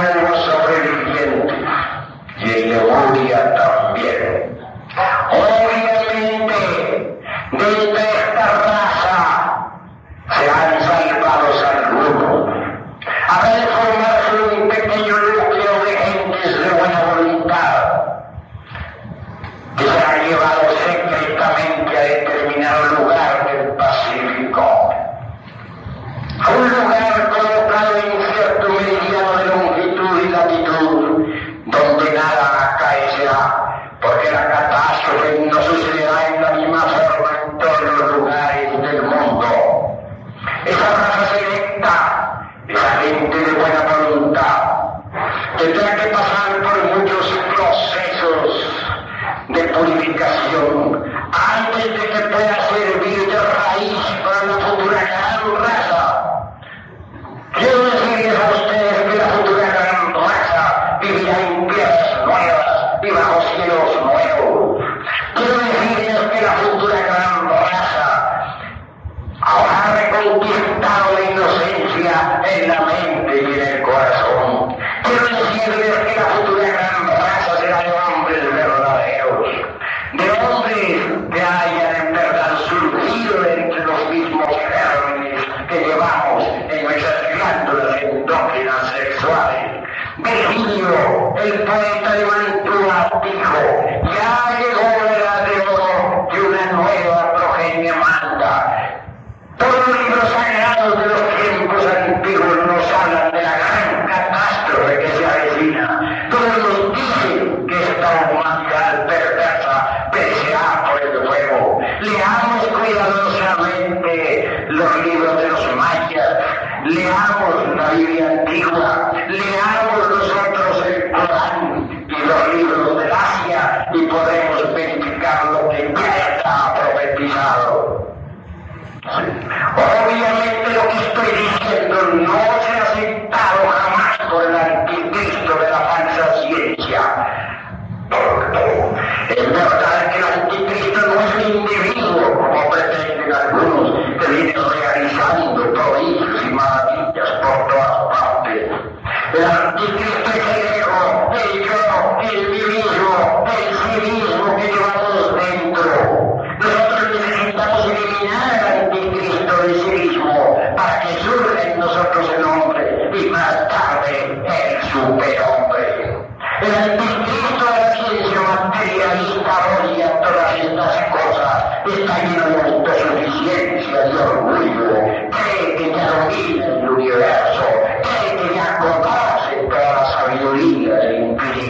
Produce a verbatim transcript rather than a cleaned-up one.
de los sobrevivientes y en Lemuria también. Obviamente, de esta raza se han salvado algunos. Habrá de formarse un pequeño núcleo de gentes de buena voluntad que se han llevado secretamente a determinado lugar del Pacífico. Un lugar colocado en cierto meridiano de longitud y latitud, donde nada acaecerá, porque la catástrofe no sucederá en la misma forma en todos los lugares del mundo. Esa raza selecta, esa gente de buena voluntad, tendrá que pasar por muchos procesos de purificación antes de que pueda servir de raíz para la futura gran raza. Quiero decirles a ustedes que la futura gran raza vivirá en tierras nuevas y bajo cielos nuevos. Quiero decirles que la futura gran raza habrá reconquistado la inocencia en la mente y en el corazón. Quiero decirles que la futura gran raza será de hombres verdaderos, de hombres que hayan en verdad surgido entre los mismos gérmenes que llevamos en nuestras glándulas endócrinas sexuales. Virgilio, el poeta de Mantua, dijo: ya llegó la edad de oro que una nueva progenie manda. Todos los libros sagrados de los tiempos antiguos nos hablan de la gran catástrofe que se avecina. Todos nos dicen que esta humanidad perversa perecerá por el fuego. Leamos cuidadosamente los libros de los mayas, leamos la Biblia antigua, leamos nosotros el Corán y los libros del Asia y podemos verificar lo que ya está profetizado. Obviamente lo que estoy diciendo no se ha aceptado jamás por el anticristo de la falsa ciencia. Es verdad que el anticristo no es un individuo, como pretenden algunos, que viene realizando prodigios y maravillas por todas partes. El anticristo es el ego, el yo, el mí mismo, el sí mismo que llevamos dentro. Nosotros necesitamos eliminar al anticristo de sí mismo para que surja en nosotros el hombre y más tarde el superhombre. El anticristo de la ciencia materialista odia todas estas cosas, está lleno de autosuficiencia y orgullo, cree que ya domina el universo, cree que ya conoce toda la sabiduría del infinito.